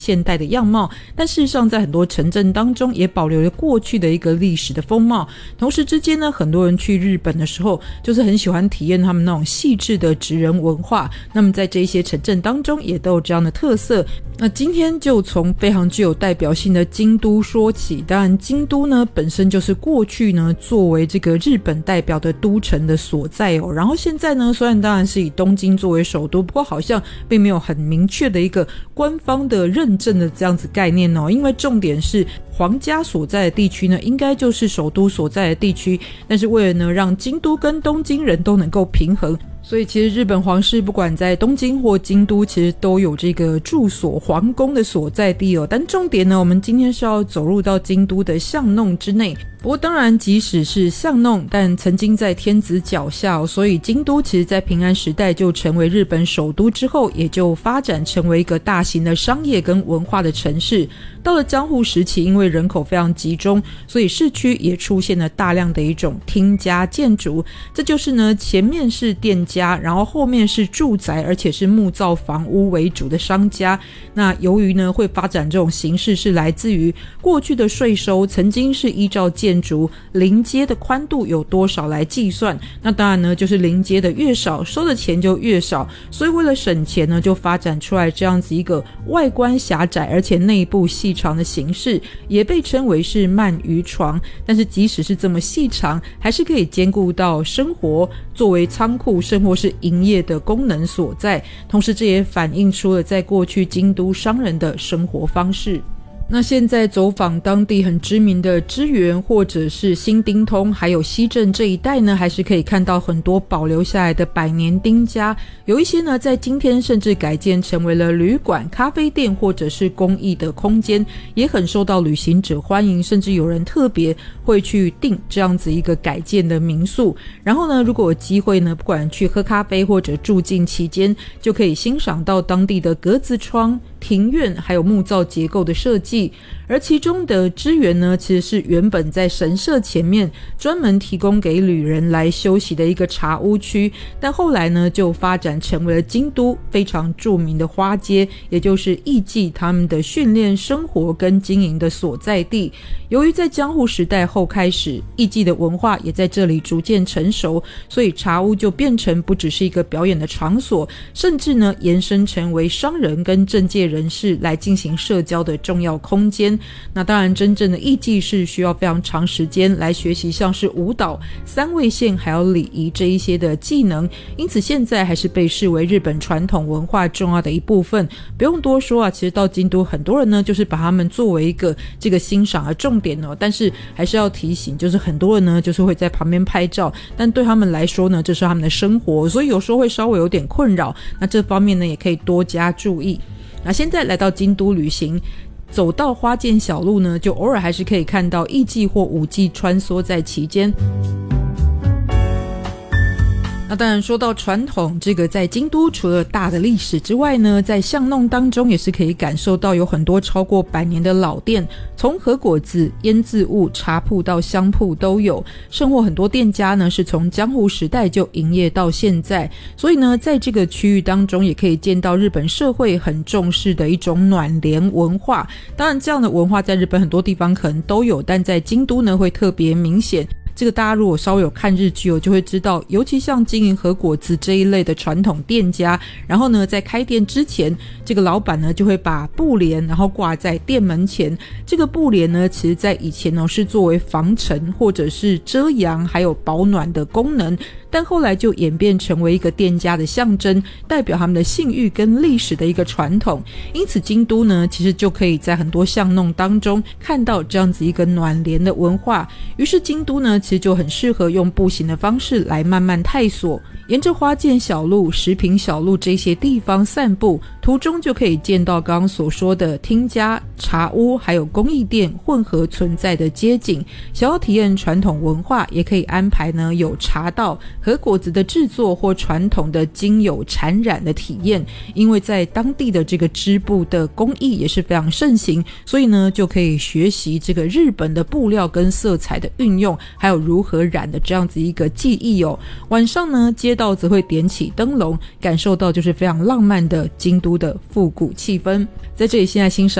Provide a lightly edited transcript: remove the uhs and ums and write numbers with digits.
现代的样貌，但事实上在很多城镇当中也保留了过去的一个历史的风貌。同时之间呢，很多人去日本的时候就是很喜欢体验他们那种细致的职人文化，那么在这些城镇当中也都有这样的特色。那今天就从非常具有代表性的京都说起。当然京都呢本身就是过去呢作为这个日本代表的都城的所在哦。然后现在呢虽然当然是以东京作为首都，不过好像并没有很明确的一个官方的认证的这样子概念哦。因为重点是皇家所在的地区呢应该就是首都所在的地区，但是为了呢让京都跟东京人都能够平衡，所以其实日本皇室不管在东京或京都其实都有这个住所皇宫的所在地哦。但重点呢我们今天是要走入到京都的巷弄之内。不过当然即使是巷弄，但曾经在天子脚下哦，所以京都其实在平安时代就成为日本首都之后，也就发展成为一个大型的商业跟文化的城市。到了江户时期，因为人口非常集中，所以市区也出现了大量的一种町家建筑。这就是呢前面是店家，然后后面是住宅，而且是木造房屋为主的商家。那由于呢会发展这种形式是来自于过去的税收曾经是依照建筑临街的宽度有多少来计算，那当然呢就是临街的越少收的钱就越少，所以为了省钱呢就发展出来这样子一个外观狭窄而且内部细长的形式，也被称为是鳗鱼床。但是即使是这么细长，还是可以兼顾到生活作为仓库甚或是营业的功能所在，同时这也反映出了在过去京都商人的生活方式。那现在走访当地很知名的知源或者是新町通还有西镇这一带呢，还是可以看到很多保留下来的百年町家，有一些呢在今天甚至改建成为了旅馆、咖啡店或者是公益的空间，也很受到旅行者欢迎，甚至有人特别会去订这样子一个改建的民宿。然后呢如果有机会呢，不管去喝咖啡或者住进期间，就可以欣赏到当地的格子窗、庭院还有木造结构的设计。而其中的知源呢其实是原本在神社前面专门提供给旅人来休息的一个茶屋区，但后来呢就发展成为了京都非常著名的花街，也就是艺妓他们的训练生活跟经营的所在地。由于在江户时代后开始艺妓的文化也在这里逐渐成熟，所以茶屋就变成不只是一个表演的场所，甚至呢延伸成为商人跟政界人士来进行社交的重要空间。那当然真正的艺妓是需要非常长时间来学习像是舞蹈、三味线还有礼仪这一些的技能，因此现在还是被视为日本传统文化重要的一部分。不用多说啊，其实到京都很多人呢就是把他们作为一个这个欣赏的重点哦。但是还是要提醒，就是很多人呢就是会在旁边拍照，但对他们来说呢这是他们的生活，所以有时候会稍微有点困扰。那这方面呢也可以多加注意。那现在来到京都旅行，走到花见小路呢，就偶尔还是可以看到艺妓或舞妓穿梭在其间。那当然说到传统，这个在京都除了大的历史之外呢，在巷弄当中也是可以感受到有很多超过100年的老店，从和果子、腌渍物、茶铺到香铺都有，甚或很多店家呢是从江户时代就营业到现在。所以呢在这个区域当中也可以见到日本社会很重视的一种暖联文化。当然这样的文化在日本很多地方可能都有，但在京都呢会特别明显。这个大家如果稍微有看日剧就会知道，尤其像经营和果子这一类的传统店家，然后呢在开店之前，这个老板呢就会把布帘然后挂在店门前。这个布帘呢其实在以前呢是作为防尘或者是遮阳还有保暖的功能，但后来就演变成为一个店家的象征，代表他们的信誉跟历史的一个传统。因此京都呢其实就可以在很多巷弄当中看到这样子一个暖联的文化。于是京都呢其实就很适合用步行的方式来慢慢探索，沿着花见小路、石平小路这些地方散步，途中就可以见到刚刚所说的町家、茶屋还有工艺店混合存在的街景。想要体验传统文化，也可以安排呢有茶道、 和果子的制作或传统的精油缠染的体验，因为在当地的这个织布的工艺也是非常盛行，所以呢就可以学习这个日本的布料跟色彩的运用，还有如何染的这样子一个技艺哦。晚上呢街道则会点起灯笼，感受到就是非常浪漫的京都的复古气氛。在这里现在欣赏